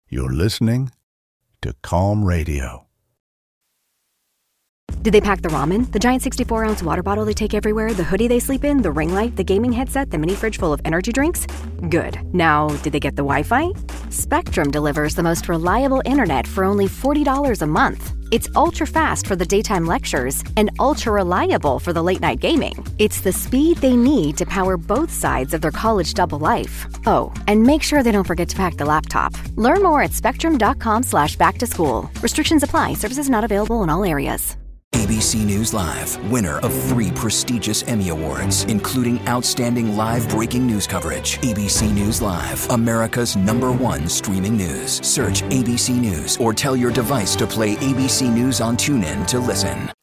You're listening to Calm Radio. Did they pack the ramen? The giant 64-ounce water bottle they take everywhere? The hoodie they sleep in? The ring light? The gaming headset? The mini fridge full of energy drinks? Good. Now, did they get the Wi-Fi? Spectrum delivers the most reliable internet for only $40 a month. It's ultra-fast for the daytime lectures and ultra-reliable for the late-night gaming. It's the speed they need to power both sides of their college double life. Oh, and make sure they don't forget to pack the laptop. Learn more at spectrum.com/back-to-school. Restrictions apply. Services not available in all areas. ABC News Live, winner of 3 prestigious Emmy Awards, including Outstanding Live Breaking News Coverage. ABC News Live, America's #1 streaming news. Search ABC News or tell your device to play ABC News on TuneIn to listen.